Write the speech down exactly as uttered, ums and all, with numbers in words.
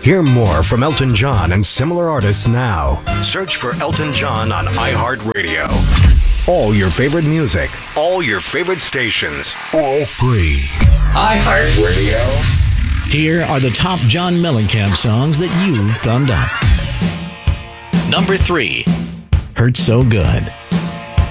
Hear more from Elton John and similar artists now. Search for Elton John on iHeartRadio. All your favorite music, all your favorite stations, all free. iHeartRadio. Here are the top John Mellencamp songs that you've thumbed up. Number three, Hurt So Good.